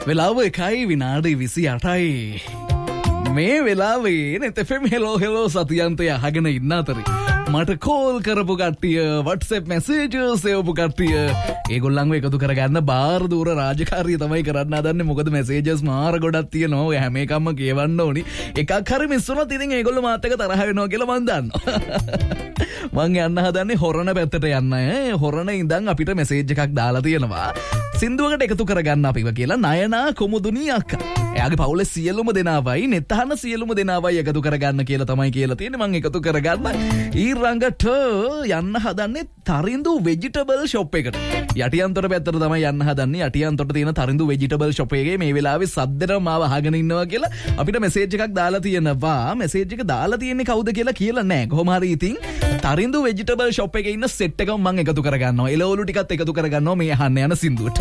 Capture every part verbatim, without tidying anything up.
වෙලාව එකයි විනාඩි විසි අටයි. මේ වෙලාවේ නෙත් එෆ් එම් හෙලෝ හෙලෝ සතියන්තය අහගෙන ඉන්න අතරේ මට කෝල් කරපු කට්ටිය, WhatsApp messages එවපු කට්ටිය, ඒගොල්ලන්ව එකතු කරගන්න බාර දූර රාජකාරිය තමයි කරන්න හදන්නේ. මොකද messages මාර ගොඩක් තියෙනවා. ඔය හැම එකක්ම කියවන්න ඕනි. එකක් හරි මිස් වුණොත් ඉතින් ඒගොල්ලෝ මාත් එක්ක තරහ වෙනවා කියලා මන් දන්නවා. මං යන්න හදන්නේ හොරණ පැත්තට යන්න. හොරණ ඉඳන් අපිට message එකක් දාලා තියෙනවා. සින්දුවකට එකතු කරගන්න අපිව කියලා නයනා කොමුදුනී අක්කා. එයාගේ පවුලේ සියලුම දෙනාවයි නෙත්තහන සියලුම දෙනාවයි එකතු කරගන්න කියලා තමයි කියලා තියෙන්නේ. මං එකතු කරගන්න ඊළඟට යන්න හදන්නේ තරිඳු වෙජිටබල් ෂොප් එකට. යටියන්තොට පැත්තට තමයි යන්න හදන්නේ. යටියන්තොට තියෙන තරිඳු වෙජිටබල් ෂොප් එකේ මේ වෙලාවේ සද්දෙට මාව අහගෙන ඉන්නවා කියලා අපිට මැසේජ් එකක් දාලා තියෙනවා. මැසේජ් එක දාලා තියෙන්නේ කවුද කියලා කියලා නැහැ. කොහොම හරි ඉතින් තරිඳු වෙජිටබල් ෂොප් එකේ ඉන්න සෙට් එකම මං එකතු කරගන්නවා. එළවලු ටිකත් එකතු කරගන්නවා මේ අහන්න යන සින්දුවට.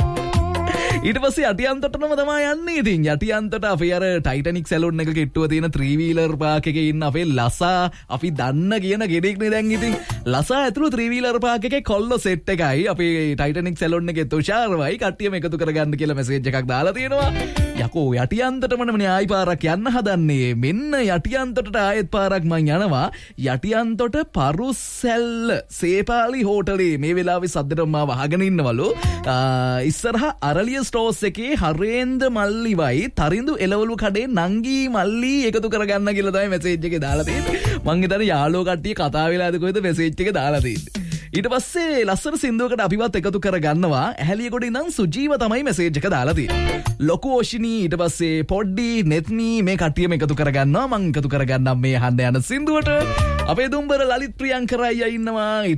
ඊට පස්සේ යටියන්තොටම තමයි යන්නේ. ඉතින් යටියන්තොට අපි අර ටයිටැනික් සැලූන් එක කිට්ටුව තියෙන ත්‍රී වීලර් පාක් එකේ ඉන්න අපේ ලසා, අපි දන්න කියන ගෙඩෙක් නේ දැන්. ඉතින් ලසා ඇතුළු ත්‍රී වීලර් පාක් එකේ කොල්ලෝ සෙට් එකයි අපේ ටයිටැනික් සැලූන් එකේ තුෂාරවයි කට්ටියම එකතු කරගන්න කියලා මැසේජ් එකක් දාලා තියෙනවා. යකෝ යටියන්තොටම නේ ආයි පාරක් යන්න හදන්නේ. මෙන්න යටියන්තොටට ආයෙත් පාරක් මං යනවා. යටියන්තොට පරුසැල්ල සේපාලි හෝටලේ මේ වෙලාවේ සද්දට මාව අහගෙන ඉන්නවලු. ඉස්සරහා අරලිය ස්ටෝස් එකේ හරේන්ද මල්ලිවයි තරිඳු එළවලු කඩේ නංගී මල්ලි එකතු කරගන්න කියලා තමයි මැසේජ් එකේ දාලා තියෙන්නේ. මං හිතන්නේ යාළුවෝ කට්ටිය කතා වෙලාද කොහෙද මැසේජ් එක දාලා තියෙන්නේ. ඊට පස්සේ ලස්සන සින්දුවකට අපිවත් එකතු කරගන්නවා. ඇහැලියගොඩ ඉඳන් සුජීව තමයි මැසේජ් එක දාලා තියෙන්නේ. ලොකු ඕෂිනී, ඊට පස්සේ පොඩ්ඩි, නෙත්නී මේ කට්ටියම එකතු කරගන්නවා. මං එකතු කරගන්නම් මේ අහන්න යන සින්දුවට. අපේ දුම්බර ලලිත් ප්‍රියංකර අයියා ඉන්නවා. ඊට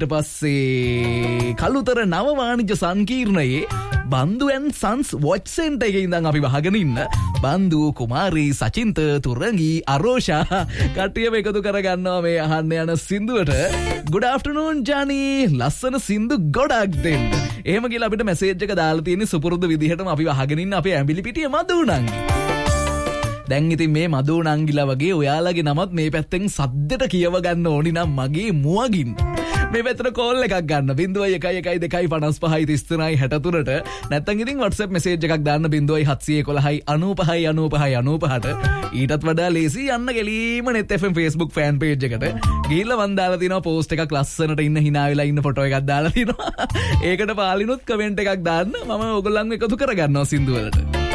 පස්සේ කළුතර නව වාණිජ්‍ය සංකීර්ණයේ බන්දු ඇන් සන්ස් වොච් සෙන්ටර් එකේ ඉඳන් අපි වහගෙන ඉන්න බන්දු, කුමාරී, සචින්ත, තුරංගි, අරෝෂා කට්ටියම එකතු කරගන්නවා මේ අහන්න යන සින්දුවට. good afternoon ජානි, ලස්සන සින්දු ගොඩක් දෙන්න. එහෙම කියලා අපිට මැසේජ් එක දාලා තියෙන්නේ සුපුරුදු විදිහටම අපි වහගෙන ඉන්න අපේ ඇඹිලි පිටියේ මදුණංගි. දැන් ඉතින් මේ මදුණංගිලා වගේ ඔයාලගේ නමත් මේ පැත්තෙන් සද්දෙට කියව ගන්න ඕනි නම් මගේ මුවගින් මේ පැත්තට කෝල් එකක් ගන්න. බිංදුවයි එකයි එකයි දෙකයි පනස් පහයි තිස් තුනයි හැට තුනට. නැත්නම් ඉතින් WhatsApp message එකක් දාන්න බිංදුවයි හත්සිය එකොළහයි අනූපහයි අනූපහයි අනූපහට. ඊටත් වඩා ලේසි යන්න ගෙලීම net F M Facebook fan page එකට. ගිහිල්ලා මන් දාලා තිනවා post එකක් ලස්සනට ඉන්න hina වෙලා ඉන්න photo එකක් දාලා තිනවා. ඒකට පාලිනුත් comment එකක් දාන්න. මම ඔයගොල්ලන්ව එකතු කරගන්නවා සින්දු වලට.